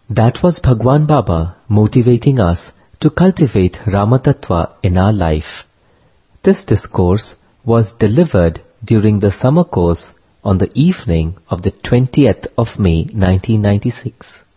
That was Bhagwan Baba motivating us to cultivate Ramatattva in our life. This discourse was delivered during the summer course on the evening of the 20th of May 1996.